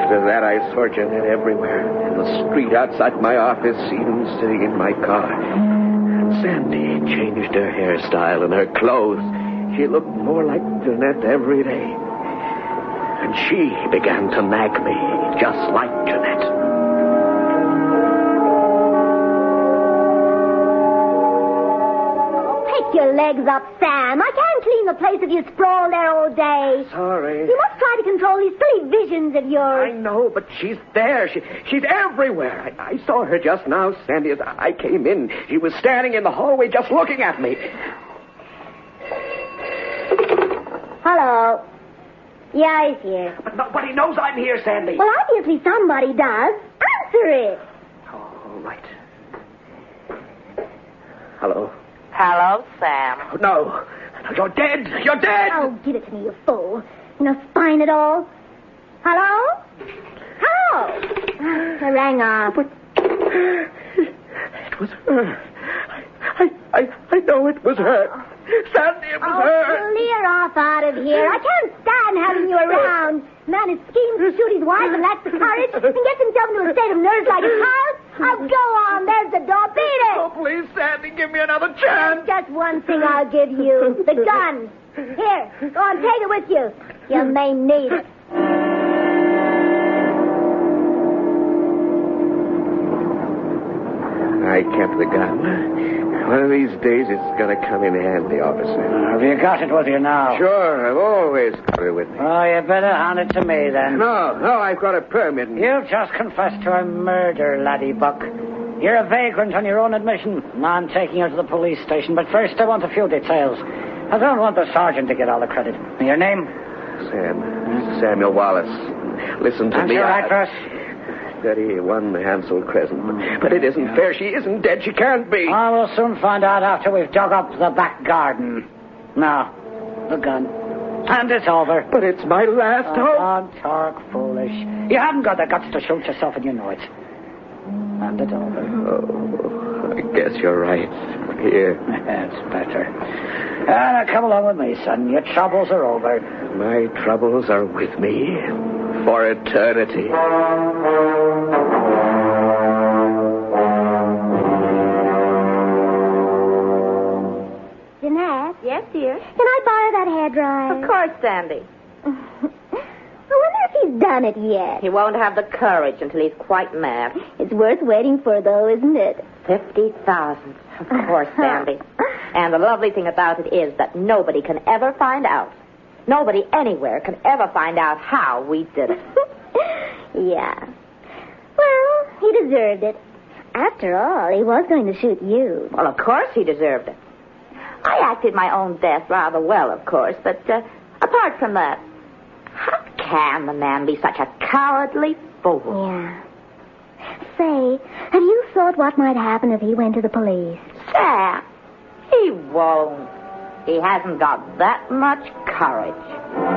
After that, I saw Jeanette everywhere. In the street outside my office, even sitting in my car. And Sandy changed her hairstyle and her clothes. She looked more like Jeanette every day. And she began to nag me, just like Jeanette. Pick your legs up, Sam. I can't clean the place if you sprawl there all day. Sorry. You must try to control these silly visions of yours. I know, but she's there. She's everywhere. I saw her just now, Sandy, as I came in. She was standing in the hallway just looking at me. Hello. Yeah, he's here. But nobody knows I'm here, Sandy. Well, obviously somebody does. Answer it. All right. Hello? Hello, Sam. Oh, no. You're dead. You're dead. Oh, give it to me, you fool. No spine at all. Hello? Hello? I rang off. But it was her. I know it was her. Sandy, it was her. Clear off out of here. I can't stand having you around. Man who schemes to shoot his wife and lacks the courage and gets himself into a state of nerves like a child. Oh, go on. There's the door. Beat it. Oh, please, Sandy, give me another chance. There's just one thing I'll give you. The gun. Here, go on, take it with you. You may need it. I kept the gun. One of these days it's going to come in handy, officer. Have you got it with you now? Sure, I've always got it with me. Oh, you better hand it to me, then. No, I've got a permit. You've just confessed to a murder, laddie Buck. You're a vagrant on your own admission. I'm taking you to the police station, but first I want a few details. I don't want the sergeant to get all the credit. Your name? Samuel Wallace. Listen to And me. your address? 31 Hansel Crescent. But it isn't fair. She isn't dead. She can't be. I will soon find out after we've dug up the back garden. Now, the gun. And it's over. But it's my last hope. Don't talk foolish. You haven't got the guts to shoot yourself, and you know it. And it's over. Oh, I guess you're right. Here. That's better. Now, come along with me, son. Your troubles are over. My troubles are with me for eternity. Jeanette? Yes, dear? Can I borrow that hairdryer? Of course, Sandy. I wonder if he's done it yet. He won't have the courage until he's quite mad. It's worth waiting for, though, isn't it? 50,000. Of course, Sandy. And the lovely thing about it is that nobody can ever find out. Nobody anywhere can ever find out how we did it. Yeah. Well, he deserved it. After all, he was going to shoot you. Well, of course he deserved it. I acted my own death rather well, of course, but apart from that, how can the man be such a cowardly fool? Yeah. Say, have you thought what might happen if he went to the police? Sam, he won't. He hasn't got that much courage.